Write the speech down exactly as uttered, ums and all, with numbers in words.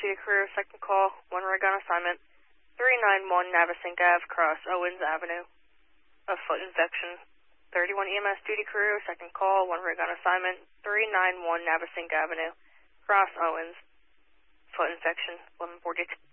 duty crew, second call, one rig on assignment, three nine one Navasink Ave, cross Owens Avenue. A foot infection. thirty-one E M S duty crew, second call, one rig on assignment, three nine one Navasink Avenue, cross Owens. Foot infection, eleven forty-two.